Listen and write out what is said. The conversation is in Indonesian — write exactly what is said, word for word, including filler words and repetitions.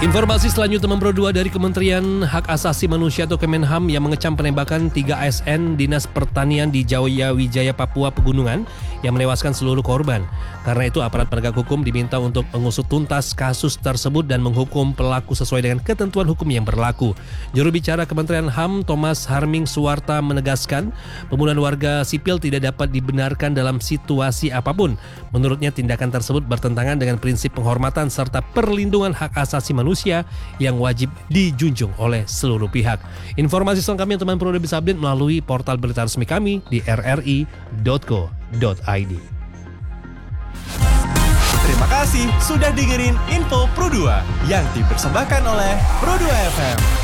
Informasi selanjutnya teman Pro dua dari Kementerian Hak Asasi Manusia atau Kemenham yang mengecam penembakan tiga A S N Dinas Pertanian di Jaya Wijaya Papua Pegunungan yang menewaskan seluruh korban. Karena itu aparat penegak hukum diminta untuk mengusut tuntas kasus tersebut dan menghukum pelaku sesuai dengan ketentuan hukum yang berlaku. Juru bicara Kementerian H A M Thomas Harming Suwarta menegaskan pembunuhan warga sipil tidak dapat dibenarkan dalam situasi apapun. Menurutnya tindakan tersebut bertentangan dengan prinsip penghormatan serta perlindungan hak asasi manusia yang wajib dijunjung oleh seluruh pihak. Informasi selengkapnya teman Pro bisa update melalui portal berita resmi kami di r r i dot co dot i d. Terima kasih sudah dengerin Info Pro dua yang dipersembahkan oleh Pro dua F M.